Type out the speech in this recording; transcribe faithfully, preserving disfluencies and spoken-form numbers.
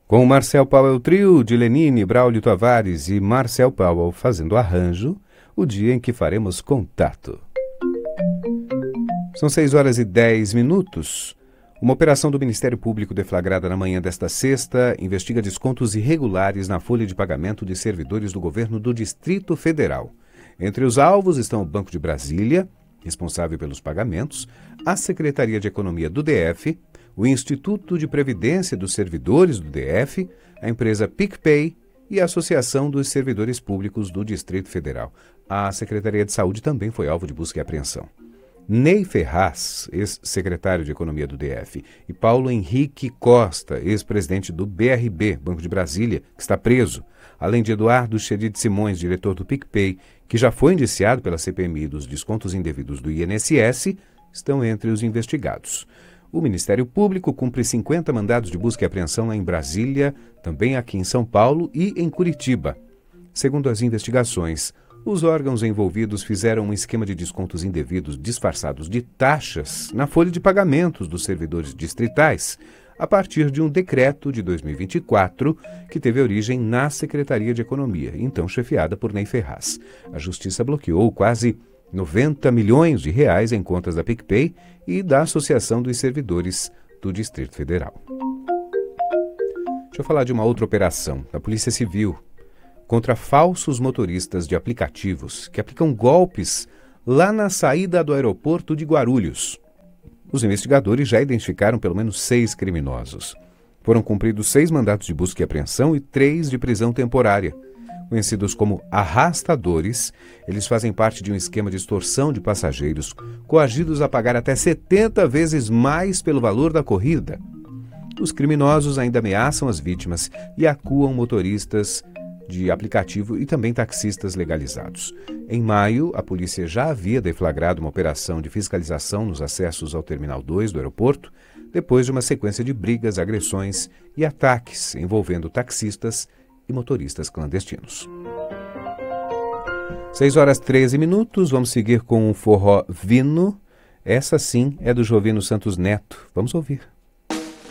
Com Marcel Powell Trio de Lenine, Braulio Tavares e Marcel Powell fazendo arranjo, o dia em que faremos contato. São seis horas e dez minutos. Uma operação do Ministério Público deflagrada na manhã desta sexta investiga descontos irregulares na folha de pagamento de servidores do governo do Distrito Federal. Entre os alvos estão o Banco de Brasília, responsável pelos pagamentos, a Secretaria de Economia do D F, o Instituto de Previdência dos Servidores do D F, a empresa PicPay e a Associação dos Servidores Públicos do Distrito Federal. A Secretaria de Saúde também foi alvo de busca e apreensão. Ney Ferraz, ex-secretário de Economia do D F, e Paulo Henrique Costa, ex-presidente do B R B, Banco de Brasília, que está preso, além de Eduardo Chedid Simões, diretor do PicPay, que já foi indiciado pela C P M I dos descontos indevidos do I N S S, estão entre os investigados. O Ministério Público cumpre cinquenta mandados de busca e apreensão lá em Brasília, também aqui em São Paulo e em Curitiba. Segundo as investigações, os órgãos envolvidos fizeram um esquema de descontos indevidos disfarçados de taxas na folha de pagamentos dos servidores distritais, a partir de um decreto de dois mil e vinte e quatro que teve origem na Secretaria de Economia, então chefiada por Ney Ferraz. A Justiça bloqueou quase noventa milhões de reais em contas da PicPay e da Associação dos Servidores do Distrito Federal. Deixa eu falar de uma outra operação da Polícia Civil contra falsos motoristas de aplicativos que aplicam golpes lá na saída do aeroporto de Guarulhos. Os investigadores já identificaram pelo menos seis criminosos. Foram cumpridos seis mandatos de busca e apreensão e três de prisão temporária. Conhecidos como arrastadores, eles fazem parte de um esquema de extorsão de passageiros, coagidos a pagar até setenta vezes mais pelo valor da corrida. Os criminosos ainda ameaçam as vítimas e acuam motoristas de aplicativo e também taxistas legalizados. Em maio, a polícia já havia deflagrado uma operação de fiscalização nos acessos ao Terminal dois do aeroporto, depois de uma sequência de brigas, agressões e ataques envolvendo taxistas e motoristas clandestinos. seis horas e treze minutos, vamos seguir com o forró Vino. Essa sim é do Jovino Santos Neto. Vamos ouvir.